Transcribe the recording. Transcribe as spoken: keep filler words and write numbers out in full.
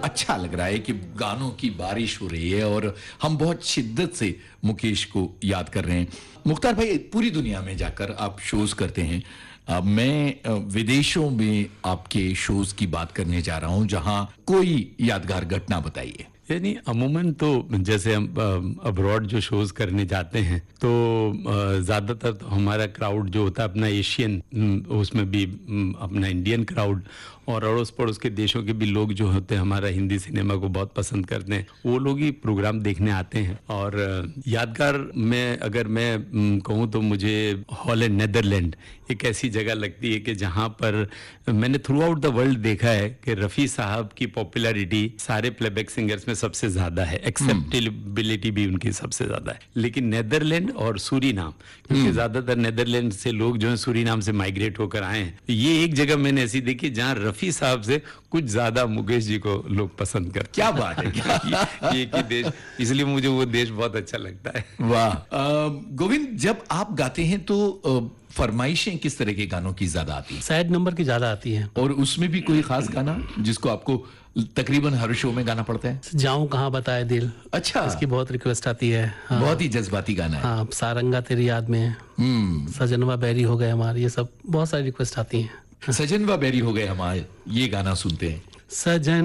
अच्छा लग रहा है कि गानों की बारिश हो रही है और हम बहुत शिद्दत से मुकेश को याद कर रहे हैं। मुख्तार भाई, पूरी दुनिया में जाकर आप शोज करते हैं। अब मैं विदेशों में आपके शोज की बात करने जा रहा हूं, जहां कोई यादगार घटना बताइए। यानी अमूमन तो जैसे हम अब्रॉड जो शोज करने जाते हैं तो ज़्यादातर तो हमारा क्राउड जो होता है अपना एशियन, उसमें भी अपना इंडियन क्राउड और अड़ोस पड़ोस के देशों के भी लोग जो होते हैं हमारा हिंदी सिनेमा को बहुत पसंद करते हैं, वो लोग ही प्रोग्राम देखने आते हैं। और यादगार में अगर मैं कहूँ तो मुझे हॉलैंड, नेदरलैंड एक ऐसी जगह लगती है कि जहाँ पर मैंने थ्रू आउट द वर्ल्ड देखा है कि रफ़ी साहब की पॉपुलैरिटी सारे प्लेबैक सिंगर्स में सबसे ज़्यादा है, एक्सेप्टेबिलिटी भी उनकी सबसे ज़्यादा है। लेकिन नेदरलैंड और सूरीनाम, क्योंकि ज़्यादातर नेदरलैंड से लोग जो है सूरीनाम से माइग्रेट होकर आए हैं, ये एक जगह मैंने ऐसी देखी जहाँ रफ़ी साहब से कुछ ज्यादा मुकेश जी को लोग पसंद करते। क्या बात है, क्या ये कि देश, इसलिए मुझे वो देश बहुत अच्छा लगता है। वाह। गोविंद, जब आप गाते हैं तो फरमाइशें किस तरह के गानों की ज्यादा आती हैं? सैड नंबर की ज्यादा आती हैं। और उसमें भी कोई खास गाना जिसको आपको तकरीबन हर शो में गाना पड़ता है? जाऊं कहाँ बताए दिल। अच्छा, इसकी बहुत रिक्वेस्ट आती है। हाँ। बहुत ही जज्बाती गाना है। हाँ, सारंगा तेरी याद में, सजनवा बैरी हो गए हमारे, ये सब बहुत सारी रिक्वेस्ट आती हैं। सजनवा बैरी हो गए हमारे, ये गाना सुनते हैं। सजन